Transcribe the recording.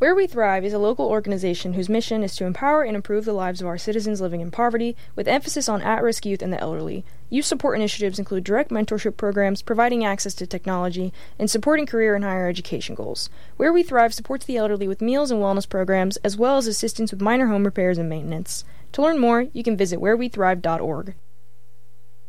Where We Thrive is a local organization whose mission is to empower and improve the lives of our citizens living in poverty, with emphasis on at-risk youth and the elderly. Youth support initiatives include direct mentorship programs, providing access to technology, and supporting career and higher education goals. Where We Thrive supports the elderly with meals and wellness programs, as well as assistance with minor home repairs and maintenance. To learn more, you can visit wherewethrive.org.